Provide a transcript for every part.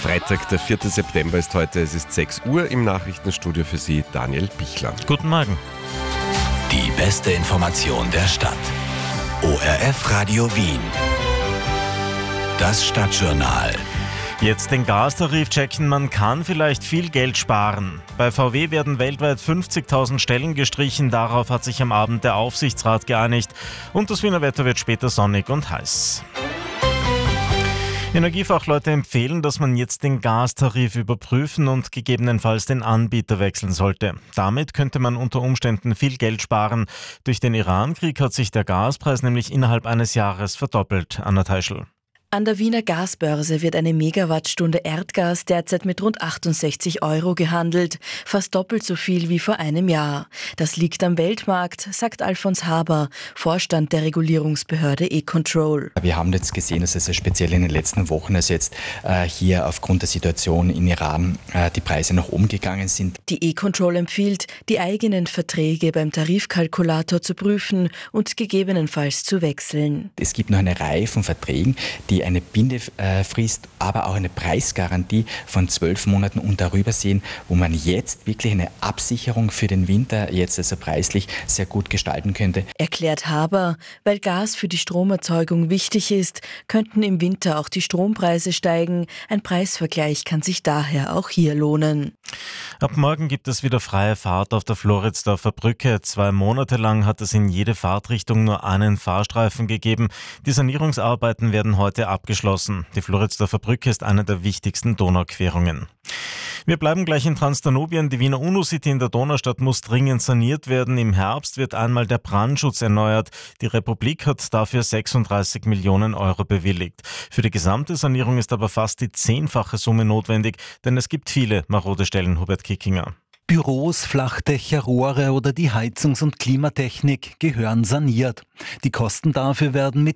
Freitag, der 4. September ist heute, es ist 6 Uhr, im Nachrichtenstudio für Sie Daniel Bichler. Guten Morgen. Die beste Information der Stadt. ORF Radio Wien. Das Stadtjournal. Jetzt den Gastarif checken, man kann vielleicht viel Geld sparen. Bei VW werden weltweit 50.000 Stellen gestrichen, darauf hat sich am Abend der Aufsichtsrat geeinigt und das Wiener Wetter wird später sonnig und heiß. Energiefachleute empfehlen, dass man jetzt den Gastarif überprüfen und gegebenenfalls den Anbieter wechseln sollte. Damit könnte man unter Umständen viel Geld sparen. Durch den Iran-Krieg hat sich der Gaspreis nämlich innerhalb eines Jahres verdoppelt. Anna Teischl. An der Wiener Gasbörse wird eine Megawattstunde Erdgas derzeit mit rund 68 € gehandelt, fast doppelt so viel wie vor einem Jahr. Das liegt am Weltmarkt, sagt Alfons Haber, Vorstand der Regulierungsbehörde E-Control. Wir haben jetzt gesehen, dass es speziell in den letzten Wochen, dass jetzt hier aufgrund der Situation in Iran die Preise nach oben gegangen sind. Die E-Control empfiehlt, die eigenen Verträge beim Tarifkalkulator zu prüfen und gegebenenfalls zu wechseln. Es gibt noch eine Reihe von Verträgen, die eine Bindefrist, aber auch eine Preisgarantie von 12 Monaten und darüber sehen, wo man jetzt wirklich eine Absicherung für den Winter jetzt also preislich sehr gut gestalten könnte. Erklärt Haber, weil Gas für die Stromerzeugung wichtig ist, könnten im Winter auch die Strompreise steigen. Ein Preisvergleich kann sich daher auch hier lohnen. Ab morgen gibt es wieder freie Fahrt auf der Floridsdorfer Brücke. 2 Monate lang hat es in jede Fahrtrichtung nur einen Fahrstreifen gegeben. Die Sanierungsarbeiten werden heute abgeschlossen. Die Floridsdorfer Brücke ist eine der wichtigsten Donauquerungen. Wir bleiben gleich in Transdanubien. Die Wiener UNO-City in der Donaustadt muss dringend saniert werden. Im Herbst wird einmal der Brandschutz erneuert. Die Republik hat dafür 36 Millionen € bewilligt. Für die gesamte Sanierung ist aber fast die 10-fache Summe notwendig, denn es gibt viele marode Stellen, Hubert Kickinger. Büros, Flachdächer, Rohre oder die Heizungs- und Klimatechnik gehören saniert. Die Kosten dafür werden mit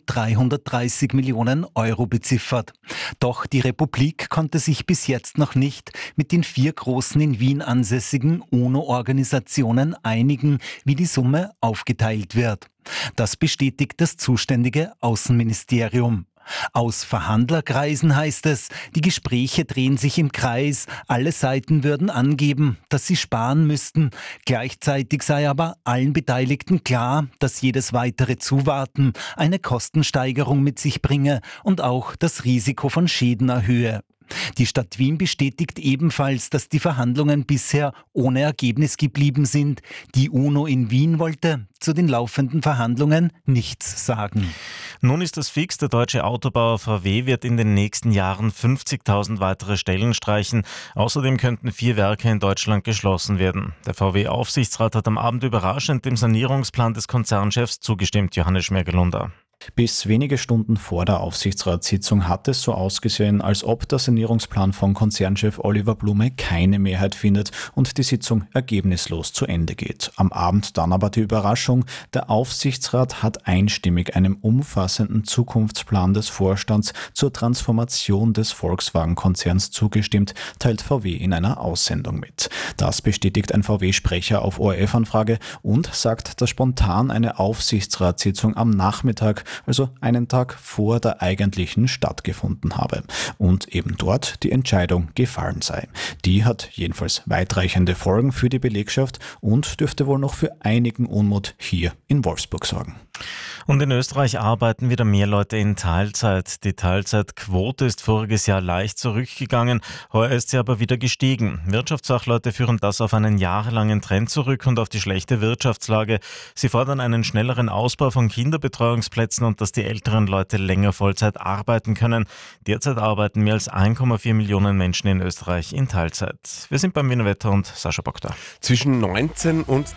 330 Millionen € beziffert. Doch die Republik konnte sich bis jetzt noch nicht mit den 4 großen in Wien ansässigen UNO-Organisationen einigen, wie die Summe aufgeteilt wird. Das bestätigt das zuständige Außenministerium. Aus Verhandlerkreisen heißt es, die Gespräche drehen sich im Kreis, alle Seiten würden angeben, dass sie sparen müssten. Gleichzeitig sei aber allen Beteiligten klar, dass jedes weitere Zuwarten eine Kostensteigerung mit sich bringe und auch das Risiko von Schäden erhöhe. Die Stadt Wien bestätigt ebenfalls, dass die Verhandlungen bisher ohne Ergebnis geblieben sind. Die UNO in Wien wollte zu den laufenden Verhandlungen nichts sagen. Nun ist es fix, der deutsche Autobauer VW wird in den nächsten Jahren 50.000 weitere Stellen streichen. Außerdem könnten 4 Werke in Deutschland geschlossen werden. Der VW-Aufsichtsrat hat am Abend überraschend dem Sanierungsplan des Konzernchefs zugestimmt, Johannes Schmergelunder. Bis wenige Stunden vor der Aufsichtsratssitzung hat es so ausgesehen, als ob der Sanierungsplan von Konzernchef Oliver Blume keine Mehrheit findet und die Sitzung ergebnislos zu Ende geht. Am Abend dann aber die Überraschung, der Aufsichtsrat hat einstimmig einem umfassenden Zukunftsplan des Vorstands zur Transformation des Volkswagen-Konzerns zugestimmt, teilt VW in einer Aussendung mit. Das bestätigt ein VW-Sprecher auf ORF-Anfrage und sagt, dass spontan eine Aufsichtsratssitzung am Nachmittag, also einen Tag vor der eigentlichen, stattgefunden habe und eben dort die Entscheidung gefallen sei. Die hat jedenfalls weitreichende Folgen für die Belegschaft und dürfte wohl noch für einigen Unmut hier in Wolfsburg sorgen. Und in Österreich arbeiten wieder mehr Leute in Teilzeit. Die Teilzeitquote ist voriges Jahr leicht zurückgegangen, heuer ist sie aber wieder gestiegen. Wirtschaftsfachleute führen das auf einen jahrelangen Trend zurück und auf die schlechte Wirtschaftslage. Sie fordern einen schnelleren Ausbau von Kinderbetreuungsplätzen und dass die älteren Leute länger Vollzeit arbeiten können. Derzeit arbeiten mehr als 1,4 Millionen Menschen in Österreich in Teilzeit. Wir sind beim Wiener Wetter und Sascha Bock da. Zwischen 19 und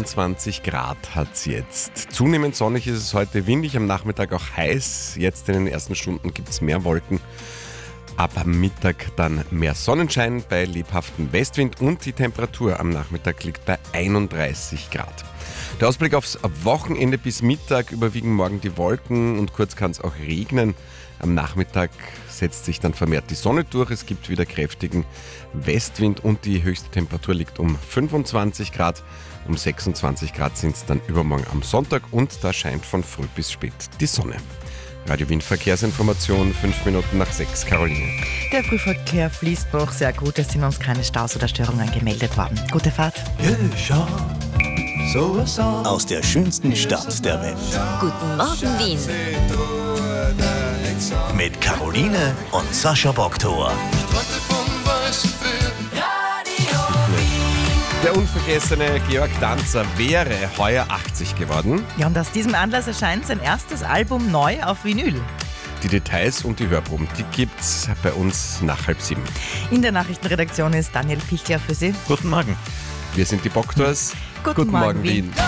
22 Grad hat es jetzt. Zunehmend sonnig ist es heute, windig, am Nachmittag auch heiß. Jetzt in den ersten Stunden gibt es mehr Wolken. Ab Mittag dann mehr Sonnenschein bei lebhaftem Westwind und die Temperatur am Nachmittag liegt bei 31 Grad. Der Ausblick aufs Wochenende: bis Mittag überwiegen morgen die Wolken und kurz kann es auch regnen. Am Nachmittag setzt sich dann vermehrt die Sonne durch. Es gibt wieder kräftigen Westwind und die höchste Temperatur liegt um 25 Grad. Um 26 Grad sind es dann übermorgen am Sonntag und da scheint von früh bis spät die Sonne. Radio Wien Verkehrsinformation, 5 Minuten nach 6. Caroline. Der Frühverkehr fließt noch sehr gut. Es sind uns keine Staus oder Störungen gemeldet worden. Gute Fahrt. Aus der schönsten Stadt der Welt. Guten Morgen, Wien. Mit Caroline und Sascha Boktor. Der unvergessene Georg Danzer wäre heuer 80 geworden. Ja, und aus diesem Anlass erscheint sein erstes Album neu auf Vinyl. Die Details und die Hörproben, die gibt's bei uns nach 6:30. In der Nachrichtenredaktion ist Daniel Pichler für Sie. Guten Morgen. Wir sind die Boktors. Guten Morgen, Wien.